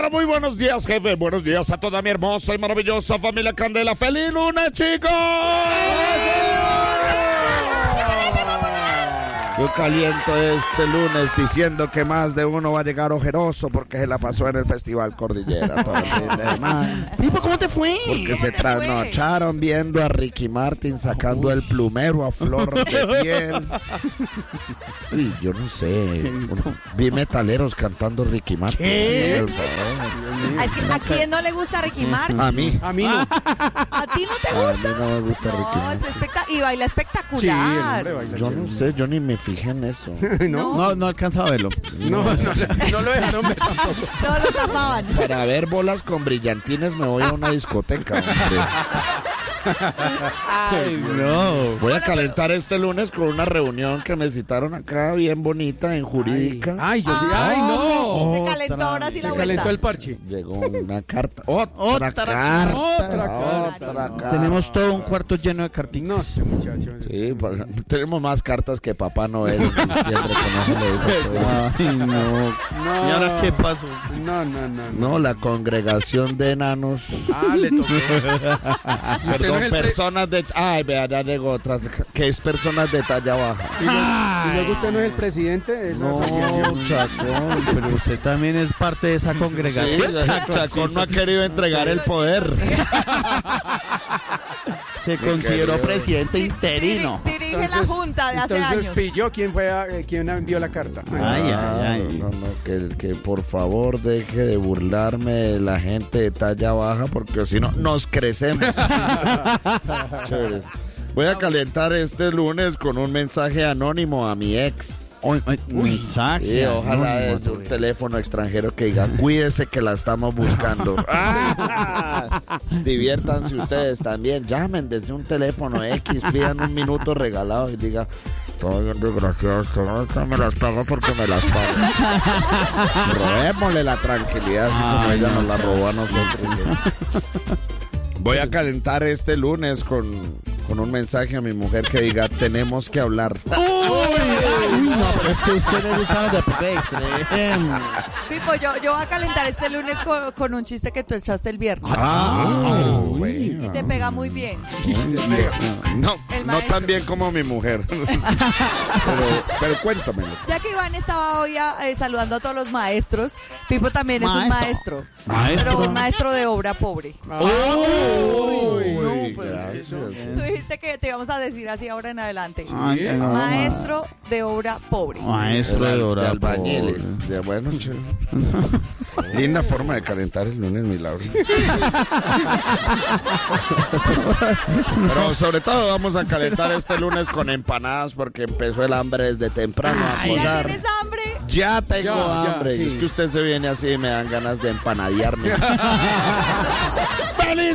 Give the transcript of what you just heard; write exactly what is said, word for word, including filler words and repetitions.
Muy buenos días, jefe. Buenos días a toda mi hermosa y maravillosa familia Candela. ¡Feliz lunes, chicos! Yo caliento este lunes diciendo que más de uno va a llegar ojeroso porque se la pasó en el Festival Cordillera todo el fin de semana. Pipo, ¿cómo te fue? Porque se trasnocharon viendo a Ricky Martin sacando Uy. el plumero a flor de piel. Uy, yo no sé. Vi metaleros cantando Ricky Martin. ¿Qué? Sí, ¿A quién no le gusta Ricky Martin? A mí. A mí no. ¿A ti no te gusta? A mí no me gusta no, Ricky Martin. Es espectac- y baila espectacular. Sí, el hombre baila Yo chévere. no sé, yo ni me fijé en eso. ¿No? No, no alcanzaba a verlo. No, no, no, no lo dejaron ver tampoco. No lo tapaban. Para ver bolas con brillantines me voy a una discoteca, hombre. Ay, no. Voy a calentar este lunes con una reunión que me citaron acá bien bonita en jurídica. Ay, yo sí. Ay, no. Se calentó ahora sí Se la calentó vuelta. el parche. Llegó una carta. Otra, Otra carta. Otra carta. Otra carta. Tenemos todo un cuarto lleno de carticas. No, ese muchacho. Sí, pa- tenemos más cartas que Papá Noel en diciembre. Que no se le dijo todo. Ay, no. No. ¿Y ahora qué pasó? No, no, no. no. No, la congregación de enanos. Ah, le tocó. Perdón, no es el pre- personas de... Ay, vea, ya llegó otra. Que es personas de talla baja. ¿Y luego, y luego usted no es el presidente de esa No, asociación? Chacón. Pero usted también es parte de esa Sí, congregación. Chacón no ha querido entregar el poder. Se consideró querido. presidente interino. Diri- dirige la junta de hace entonces años. pilló quién fue a- eh, quién envió la carta. Ay, ay, ay. No, no, que, que por favor deje de burlarme de la gente de talla baja porque si no nos crecemos. Chévere. Voy a calentar este lunes con un mensaje anónimo a mi ex. Uy, uy, mensaje. Sí, ojalá anónimo, desde un teléfono extranjero que diga, cuídese que la estamos buscando. ¡Ah! Diviértanse ustedes también, llamen desde un teléfono X, pidan un minuto regalado y diga, todo bien desgraciado, no me las paga porque me las paga. Robémosle la tranquilidad, así como Ay, ella no nos la seas robó a nosotros. Voy a calentar este lunes con, con un mensaje a mi mujer que diga, tenemos que hablar. Uy, no, pero es que usted le gusta los deportes extremos. Pipo, yo, yo voy a calentar este lunes con, con un chiste que tú echaste el viernes. Ah, Y te pega muy bien. No, El no maestro. tan bien como mi mujer. pero, pero cuéntamelo. Ya que Iván estaba hoy eh, saludando a todos los maestros, Pipo también es un Maestro. maestro. Maestro. Pero un maestro de obra pobre. Uy, no, pues, gracias. Tú dijiste que te íbamos a decir así ahora en adelante. Ay, ay, no. Maestro de obra pobre. Maestro de de obra, albañiles. De, bueno, chévere. Linda forma de calentar el lunes, mi Laura. Pero sobre todo vamos a calentar este lunes con empanadas porque empezó el hambre desde temprano a ¿Ya posar. tienes hambre? Ya tengo Ya, ya, hambre. sí. Y es que usted se viene así y me dan ganas de empanadearme. ¡Feliz